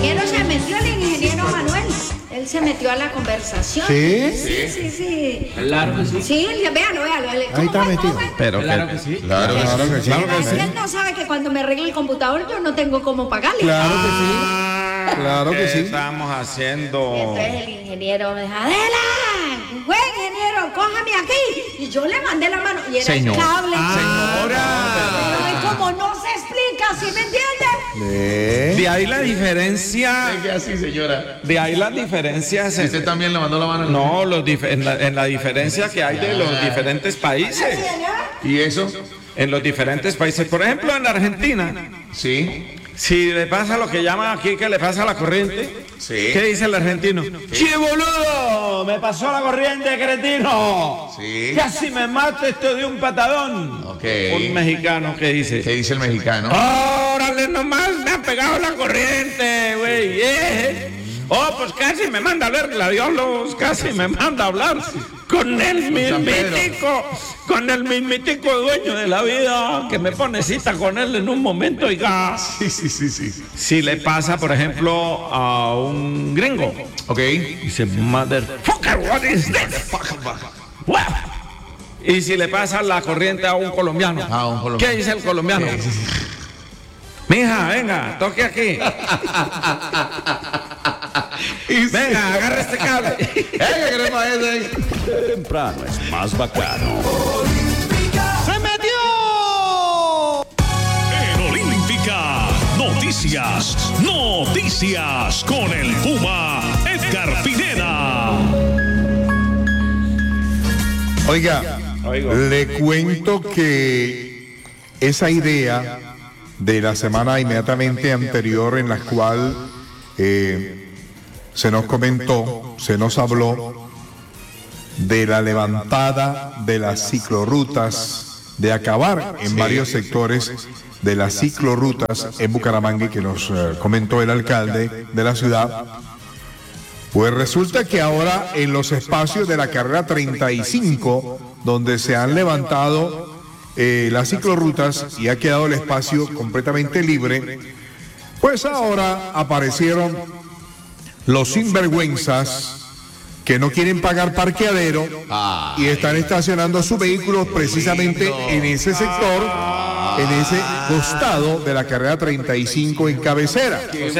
ingeniero se metió, el ingeniero Manuel. Él se metió a la conversación. ¿Sí? Sí. Claro que sí. Sí, véalo. Ahí está metido. Pero claro que sí. Claro que sí. Es que él no sabe que cuando me arregle el computador yo no tengo cómo pagarle. Claro que sí. Claro que sí. ¿Qué estamos haciendo? Entonces el ingeniero me dijo, Adela, buen ingeniero, cójame aquí. Y yo le mandé la mano y era el cable. Pero es como no se explica, ¿sí me entiende? De ahí la diferencia. ¿Qué así, señora? De ahí las diferencias. ¿Usted también le mandó la mano? No, en la diferencia que hay de los diferentes países. ¿Y eso? En los diferentes países. Por ejemplo, en la Argentina, Sí. si le pasa lo que llaman aquí que le pasa la corriente, Sí. ¿qué dice el argentino? ¡Che, boludo! ¡Me pasó la corriente, cretino! Sí. ¡Casi me mato esto de un patadón! Ok. Un mexicano que dice... ¿Qué dice el mexicano? ¡Órale, nomás me ha pegado la corriente, güey! Oh, pues casi me manda a ver gladiólogos, casi me manda a hablar con el mismitico dueño de la vida, que me pone cita con él en un momento, oiga. Sí. Si le pasa, por ejemplo, a un gringo, Ok. dice, motherfucker, what is this? Wow. Y si le pasa la corriente a un colombiano, ¿qué dice el colombiano? Mija, venga, toque aquí. Venga, agarra este cable. Temprano es más bacano. ¡Se metió! En Olímpica, noticias con el Puma Edgar Pineda. Oiga, le cuento que esa idea de la semana inmediatamente anterior en la cual se nos comentó, se nos habló de la levantada de las ciclorrutas, de acabar en varios sectores de las ciclorrutas en Bucaramanga, que nos comentó el alcalde de la ciudad. Pues resulta que ahora en los espacios de la carrera 35, donde se han levantado las ciclorrutas y ha quedado el espacio completamente libre, pues ahora aparecieron los sinvergüenzas que no quieren pagar parqueadero y están estacionando sus vehículos precisamente en ese sector, en ese costado de la carrera 35 en cabecera.